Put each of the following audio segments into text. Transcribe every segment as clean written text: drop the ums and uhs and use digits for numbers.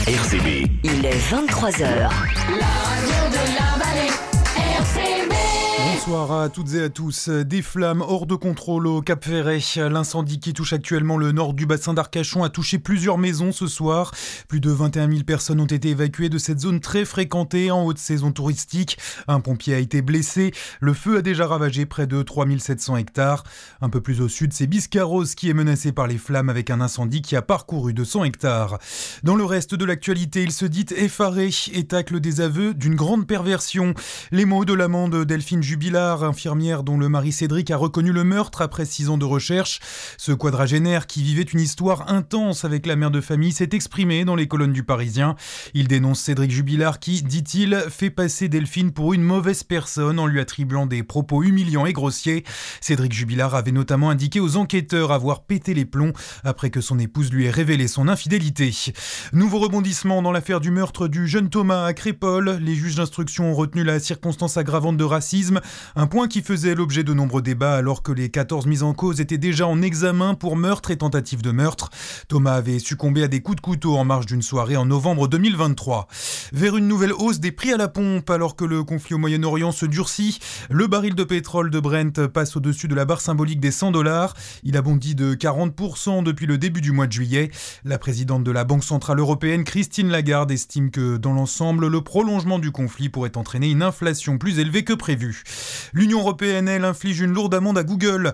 RCB. Il est 23h. La radio de la vallée, RCB. Bonsoir à toutes et à tous. Des flammes hors de contrôle au Cap Ferret. L'incendie qui touche actuellement le nord du bassin d'Arcachon a touché plusieurs maisons ce soir. Plus de 21 000 personnes ont été évacuées de cette zone très fréquentée en haute saison touristique. Un pompier a été blessé. Le feu a déjà ravagé près de 3 700 hectares. Un peu plus au sud, c'est Biscarrosse qui est menacé par les flammes avec un incendie qui a parcouru 200 hectares. Dans le reste de l'actualité, il se dit effaré et tacle des aveux d'une grande perversion. Les mots de l'amant de Delphine Jubilard, infirmière dont le mari Cédric a reconnu le meurtre après 6 ans de recherche. Ce quadragénaire qui vivait une histoire intense avec la mère de famille s'est exprimé dans les colonnes du Parisien. Il dénonce Cédric Jubilard qui, dit-il, fait passer Delphine pour une mauvaise personne en lui attribuant des propos humiliants et grossiers. Cédric Jubilard avait notamment indiqué aux enquêteurs avoir pété les plombs après que son épouse lui ait révélé son infidélité. Nouveau rebondissement dans l'affaire du meurtre du jeune Thomas à Crépol. Les juges d'instruction ont retenu la circonstance aggravante de racisme, un point qui faisait l'objet de nombreux débats alors que les 14 mises en cause étaient déjà en examen pour meurtre et tentative de meurtre. Thomas avait succombé à des coups de couteau en marge d'une soirée en novembre 2023. Vers une nouvelle hausse des prix à la pompe alors que le conflit au Moyen-Orient se durcit, le baril de pétrole de Brent passe au-dessus de la barre symbolique des $100. Il a bondi de 40% depuis le début du mois de juillet. La présidente de la Banque Centrale Européenne, Christine Lagarde, estime que dans l'ensemble, le prolongement du conflit pourrait entraîner une inflation plus élevée que prévu. L'Union européenne, elle, inflige une lourde amende à Google.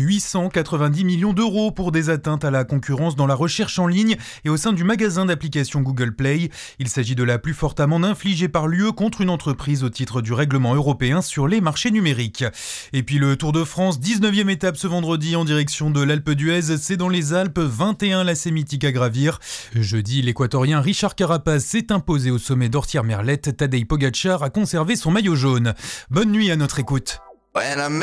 890 millions d'euros pour des atteintes à la concurrence dans la recherche en ligne et au sein du magasin d'applications Google Play. Il s'agit de la plus forte amende infligée par l'UE contre une entreprise au titre du règlement européen sur les marchés numériques. Et puis le Tour de France, 19e étape ce vendredi en direction de l'Alpe d'Huez. C'est dans les Alpes, 21 lacets mythiques à gravir. Jeudi, l'Équatorien Richard Carapaz s'est imposé au sommet d'Ortière-Merlette. Tadej Pogačar a conservé son maillot jaune. Bonne nuit à notre écoute.